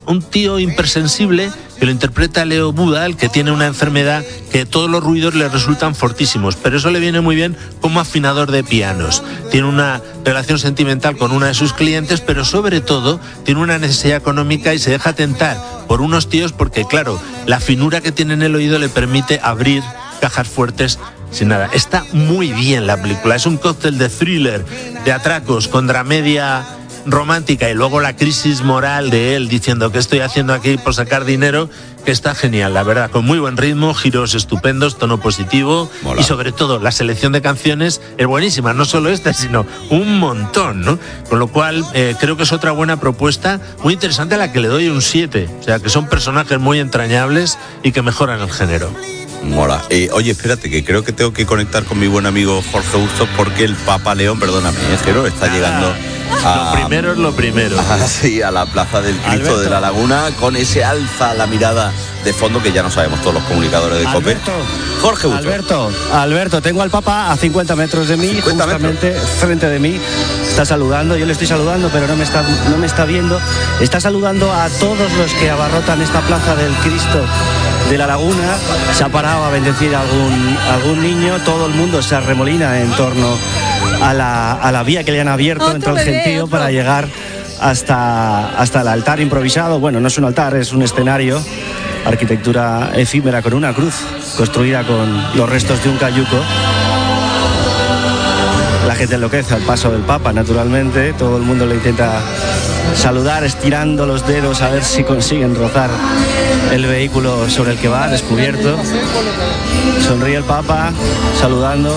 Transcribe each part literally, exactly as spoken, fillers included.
un tío hipersensible que lo interpreta Leo Budal, que tiene una enfermedad que todos los ruidos le resultan fortísimos, pero eso le viene muy bien como afinador de pianos. Tiene una relación sentimental con una de sus clientes, pero sobre todo tiene una necesidad económica y se deja tentar por unos tíos porque, claro, la finura que tiene en el oído le permite abrir cajas fuertes sin nada. Está muy bien la película, es un cóctel de thriller, de atracos, con dramedia romántica y luego la crisis moral de él diciendo que estoy haciendo aquí por sacar dinero, que está genial, la verdad, con muy buen ritmo, giros estupendos, tono positivo. Mola. Y sobre todo la selección de canciones es buenísima, no solo esta, sino un montón, ¿no? Con lo cual eh, creo que es otra buena propuesta, muy interesante, a la que le doy un siete, o sea que son personajes muy entrañables y que mejoran el género. Mola. Eh, oye, espérate, que creo que tengo que conectar con mi buen amigo Jorge Bustos porque el Papa León, perdóname, ¿eh? Pero está ah, llegando a, lo primero es lo primero. A, sí, a la Plaza del Cristo Alberto. de la Laguna, con ese alza a la mirada de fondo que ya no sabemos todos los comunicadores de Alberto, COPE. Jorge Bustos. Alberto, Alberto, tengo al Papa a cincuenta metros de mí, justamente metros. Frente de mí. Está saludando, yo le estoy saludando, pero no me está, no me está viendo. Está saludando a todos los que abarrotan esta Plaza del Cristo de la Laguna. Se ha parado a bendecir a algún, algún niño. Todo el mundo se arremolina en torno a la, a la vía que le han abierto entre el gentío para llegar hasta, hasta el altar improvisado. Bueno, no es un altar, es un escenario, arquitectura efímera con una cruz construida con los restos de un cayuco. La gente enloquece al paso del Papa, naturalmente. Todo el mundo le intenta saludar estirando los dedos a ver si consiguen rozar el vehículo sobre el que va, descubierto. Sonríe el Papa, saludando.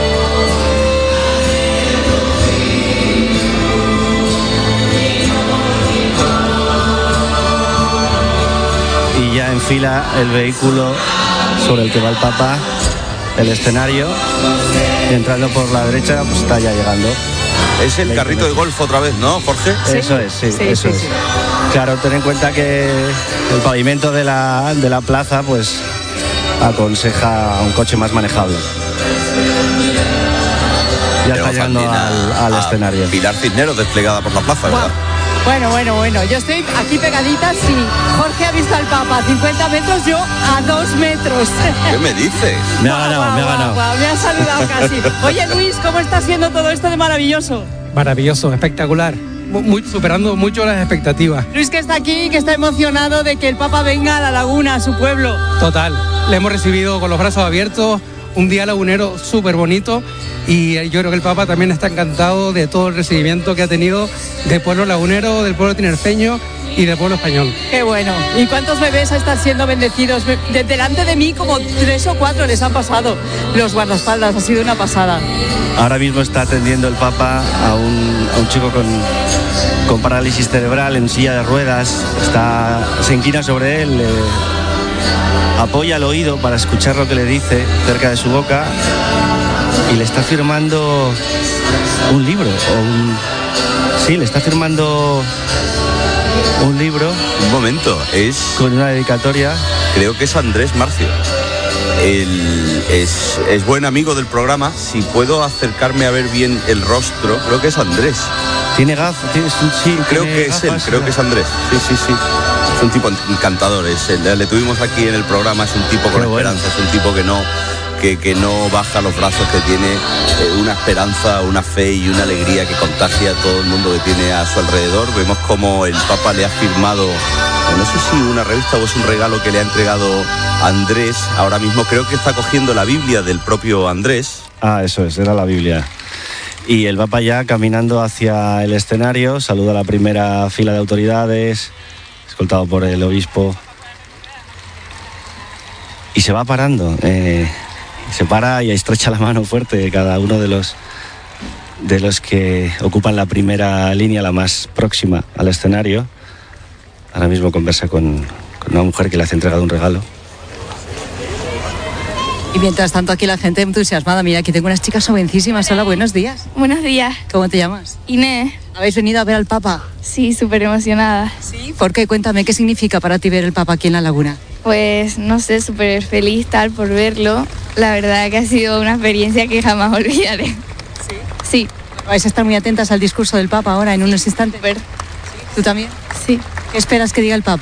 Y ya enfila el vehículo sobre el que va el Papa, el escenario, y entrando por la derecha, pues está ya llegando. Es el carrito de golf otra vez, ¿no, Jorge? Sí. Eso es, sí, sí eso sí, es. Sí. Claro, ten en cuenta que el pavimento de la, de la plaza, pues, aconseja un coche más manejable. Ya está llegando al, al escenario. Pilar Cisneros desplegada por la plaza, ¿verdad? Bueno, bueno, bueno, yo estoy aquí pegadita, sí. Jorge ha visto al Papa a cincuenta metros, yo a dos metros. ¿Qué me dices? Me ha ganado, guau, me ha guau, ganado. guau, me ha saludado casi. Oye, Luis, ¿cómo está siendo todo esto de maravilloso? Maravilloso, espectacular. Muy, superando mucho las expectativas. Luis, que está aquí, que está emocionado de que el Papa venga a la Laguna, a su pueblo. Total, le hemos recibido con los brazos abiertos, un día lagunero súper bonito, y yo creo que el Papa también está encantado de todo el recibimiento que ha tenido del pueblo lagunero, del pueblo tinerfeño y del pueblo español. Qué bueno. ¿Y cuántos bebés están siendo bendecidos? De, delante de mí como tres o cuatro les han pasado los guardaespaldas, ha sido una pasada. Ahora mismo está atendiendo el Papa a un, a un chico con, con parálisis cerebral en silla de ruedas. Está, se inclina sobre él, le apoya el oído para escuchar lo que le dice cerca de su boca y le está firmando un libro o un, sí, le está firmando un libro. Un momento, es con una dedicatoria. Creo que es Andrés Marcio. El, es, es buen amigo del programa. Si puedo acercarme a ver bien el rostro, creo que es Andrés. Tiene gafas, sí, creo tiene que gafas, es él, creo que es Andrés. Sí, sí, sí. Es un tipo encantador. Es, le, le tuvimos aquí en el programa. Es un tipo con Qué esperanza. Bueno. Es un tipo que no que, que no baja los brazos, que tiene eh, una esperanza, una fe y una alegría que contagia a todo el mundo que tiene a su alrededor. Vemos como el Papa le ha firmado, no sé si una revista o es un regalo que le ha entregado Andrés. Ahora mismo creo que está cogiendo la Biblia del propio Andrés. Ah, eso es, era la Biblia. Y el Papa ya caminando hacia el escenario, saluda a la primera fila de autoridades, escoltado por el obispo, y se va parando. Eh, se para y estrecha la mano fuerte de cada uno de los, de los que ocupan la primera línea, la más próxima al escenario. Ahora mismo conversa con, con una mujer que le hace entregado un regalo. Y mientras tanto aquí la gente entusiasmada. Mira, aquí tengo unas chicas jovencísimas. Hola, buenos días. Buenos días. ¿Cómo te llamas? Inés. ¿Habéis venido a ver al Papa? Sí, súper emocionada. ¿Sí? ¿Por qué? Cuéntame, ¿qué significa para ti ver el Papa aquí en la Laguna? Pues, no sé, súper feliz tal por verlo. La verdad que ha sido una experiencia que jamás olvidaré. ¿Sí? Sí. Vais a estar muy atentas al discurso del Papa ahora en unos instantes. Super. ¿Tú también? Sí. ¿Qué esperas que diga el Papa?